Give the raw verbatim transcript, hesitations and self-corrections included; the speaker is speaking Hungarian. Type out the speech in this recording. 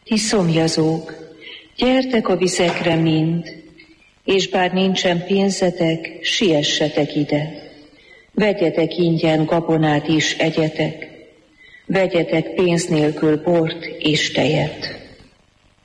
Ti szomjazók, gyertek a vizekre mind, és bár nincsen pénzetek, siessetek ide. Vegyetek ingyen gabonát is egyetek, vegyetek pénz nélkül bort és tejet.